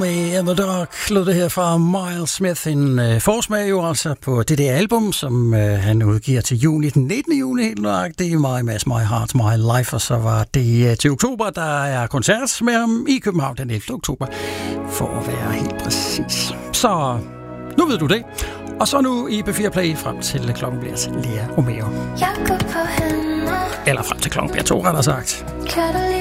Med The Dog lød det her fra Miles Smith, en forsmag jo altså på det der album, som han udgiver til juni, den 19. juni helt nøjagtigt, My Mass, My Heart, My Life, og så var det til oktober, der er koncert med ham i København den 11. oktober, for at være helt præcis. Så nu ved du det, og så nu i B4 Play frem til klokken bliver til Lea Romeo. Eller frem til klokken bliver 2, rettere sagt.